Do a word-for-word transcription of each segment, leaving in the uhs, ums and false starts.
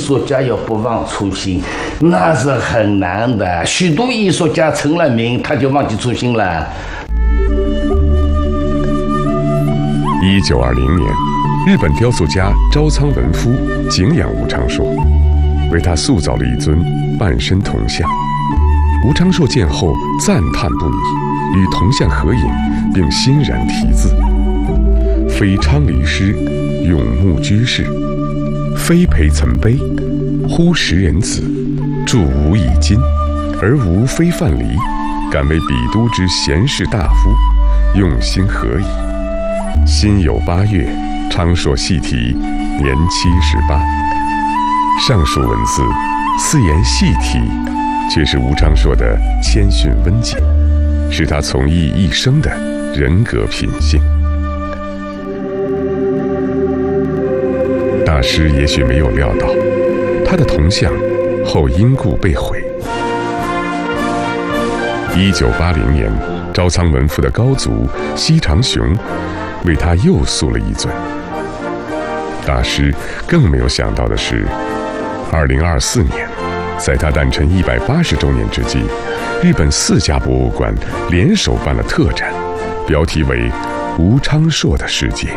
术家要不忘初心，那是很难的。许多艺术家成了名，他就忘记初心了。 一九二零年，日本雕塑家朝仓文夫敬仰吴昌硕，为他塑造了一尊半身铜像。吴昌硕见后赞叹不已，与铜像合影，并欣然题字：“非昌黎师，永慕居士；非陪岑碑，呼食人子，著吾以今，而吾非范蠡，敢为彼都之贤士大夫，用心何矣？辛酉八月，昌硕细题，年七十八。”上述文字似言细题，却是吴昌硕的谦逊温谨，是他从艺一生的人格品性。大师也许没有料到，他的铜像后因故被毁。一九八零年，朝仓文夫的高祖西长雄为他又塑了一尊。大师更没有想到的是，二零二四年，在他诞辰一百八十周年之际，日本四家博物馆联手办了特展，标题为“吴昌硕的世界”。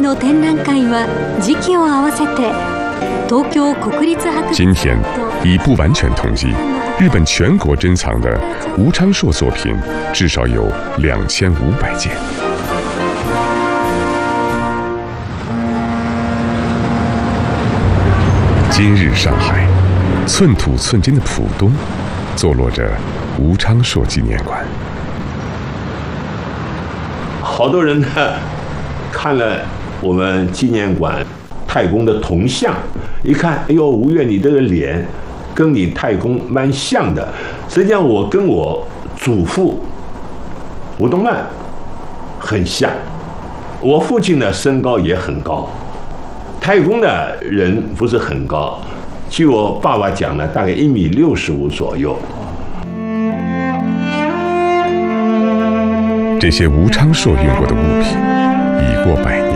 今天已不完全统计，日本全国珍藏的吴昌硕作品至少有两千五百件。今日上海，寸土寸金的浦东，坐落着吴昌硕纪念馆。 好多人呢，看了我们纪念馆太公的铜像，一看，哎呦，吴越你这个脸跟你太公蛮像的。实际上，我跟我祖父吴东曼很像，我父亲呢身高也很高。太公的人不是很高，据我爸爸讲呢，大概一米六十五左右。 这些吴昌硕用过的物品已过百年。